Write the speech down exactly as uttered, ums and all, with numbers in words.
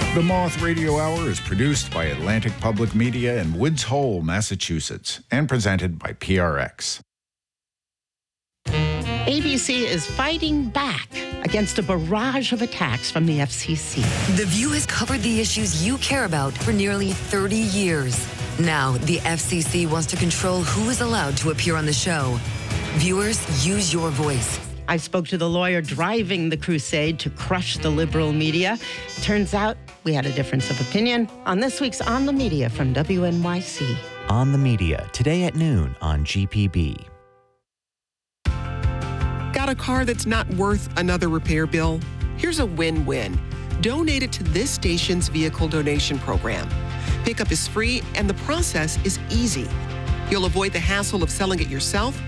The Moth Radio Hour is produced by Atlantic Public Media in Woods Hole, Massachusetts, and presented by P R X. A B C is fighting back against a barrage of attacks from the F C C. The View has covered the issues you care about for nearly thirty years. Now, the F C C wants to control who is allowed to appear on the show. Viewers, use your voice. I spoke to the lawyer driving the crusade to crush the liberal media. Turns out we had a difference of opinion on this week's On the Media from W N Y C. On the Media, today at noon on G P B. Got a car that's not worth another repair bill? Here's a win-win. Donate it to this station's vehicle donation program. Pickup is free and the process is easy. You'll avoid the hassle of selling it yourself